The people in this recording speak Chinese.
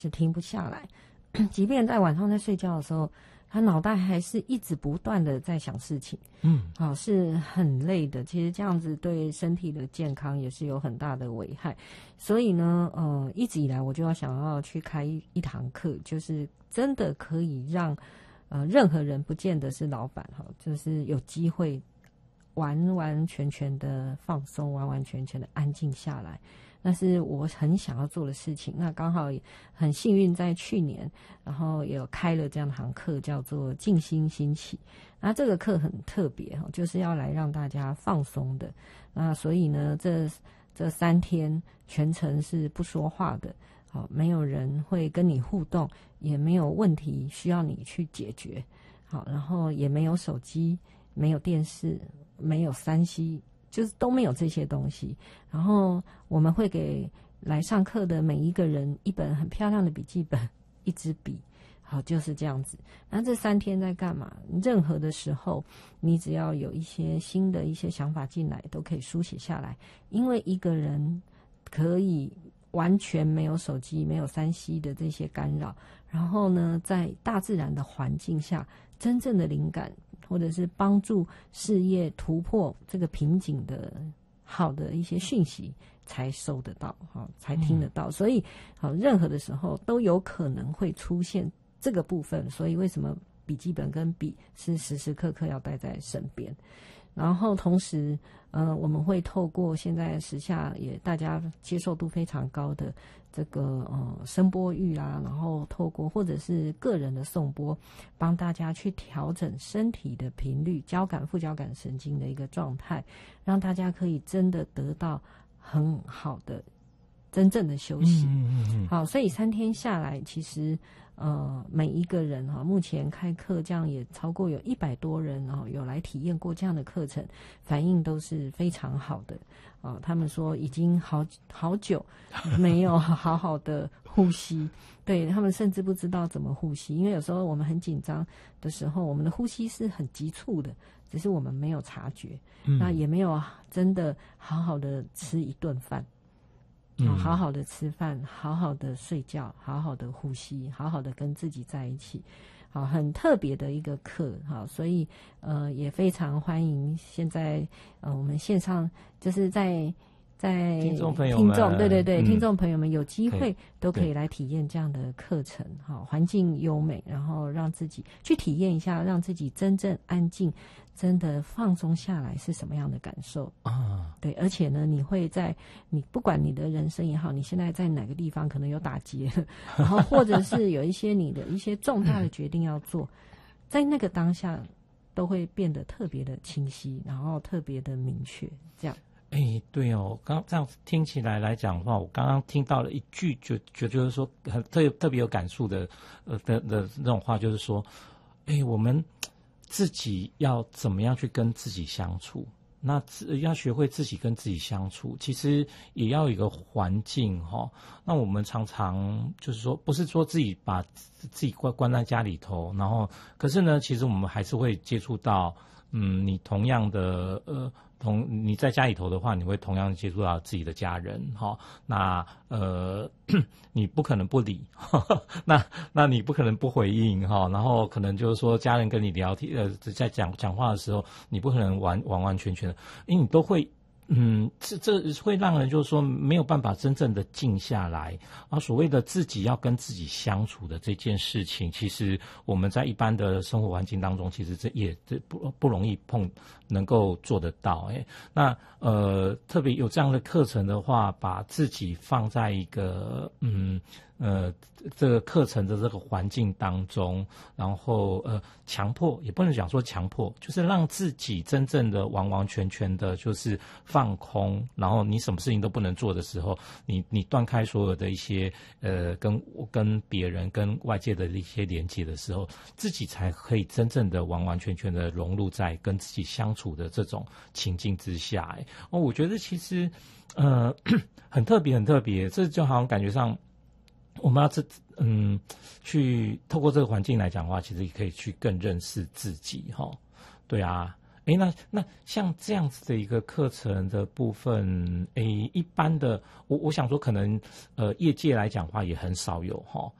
就停不下来，即便在晚上在睡觉的时候，他脑袋还是一直不断的在想事情，是很累的。其实这样子对身体的健康也是有很大的危害。所以呢，一直以来我就想要去开一堂课，就是真的可以让任何人，不见得是老板就是有机会完完全全的放松，完完全全的安静下来。那是我很想要做的事情。那刚好很幸运，在去年，然后也有开了这样的堂课，叫做静心兴起。那这个课很特别，就是要来让大家放松的。那所以呢，这3天全程是不说话的，没有人会跟你互动，也没有问题需要你去解决，然后也没有手机，没有电视，没有3C，就是都没有这些东西。然后我们会给来上课的每一个人一本很漂亮的笔记本，一支笔，就是这样子。那这3天在干嘛？任何的时候，你只要有一些新的一些想法进来，都可以书写下来。因为一个人可以完全没有手机，没有3C 的这些干扰，然后呢，在大自然的环境下，真正的灵感或者是帮助事业突破这个瓶颈的好的一些讯息才收得到，才听得到。所以任何的时候都有可能会出现这个部分。所以为什么笔记本跟笔是时时刻刻要带在身边。然后同时我们会透过现在时下也大家接受度非常高的这个声波域啦，然后透过或者是个人的颂钵，帮大家去调整身体的频率，交感副交感神经的一个状态，让大家可以真的得到很好的真正的休息。好，所以3天下来，其实每一个人目前开课这样也超过有100多人有来体验过这样的课程，反应都是非常好的。他们说已经好久没有好好的呼吸，对，他们甚至不知道怎么呼吸，因为有时候我们很紧张的时候，我们的呼吸是很急促的，只是我们没有察觉，那也没有真的好好的吃一顿饭。好好的吃饭，好好的睡觉，好好的呼吸，好好的跟自己在一起，很特别的一个课，所以也非常欢迎现在我们线上就是在听众朋友们， 对，听众朋友们有机会都可以来体验这样的课程，环境优美，然后让自己去体验一下，让自己真正安静，真的放松下来是什么样的感受啊？对，而且呢，你不管你的人生也好，你现在在哪个地方可能有打结，然后或者是有一些你的一些重大的决定要做，在那个当下都会变得特别的清晰，然后特别的明确，这样。 对哦，刚这样听起来讲的话，我刚刚听到了一句，就是说很特别有感触的那种话，就是说，我们自己要怎么样去跟自己相处？那要学会自己跟自己相处，其实也要有一个环境那我们常常就是说，不是说自己把自己关在家里头，然后可是呢，其实我们还是会接触到，你同样的你在家里头的话，你会同样接触到自己的家人那你不可能不理那你不可能不回应然后可能就是说家人跟你聊天在讲话的时候，你不可能完全的，因为你都会这会让人就是说没有办法真正的静下来所谓的自己要跟自己相处的这件事情，其实我们在一般的生活环境当中，其实这不容易能够做得到那特别有这样的课程的话，把自己放在一个这个课程的这个环境当中，然后强迫也不能讲说强迫，就是让自己真正的完完全全的就是放空，然后你什么事情都不能做的时候，你断开所有的一些跟别人跟外界的一些连接的时候，自己才可以真正的完完全全的融入在跟自己相处的这种情境之下我觉得其实很特别，这就好像感觉上我们要去透过这个环境来讲的话，其实也可以去更认识自己对啊， 那像这样子的一个课程的部分，一般的我想说可能业界来讲的话也很少有哈。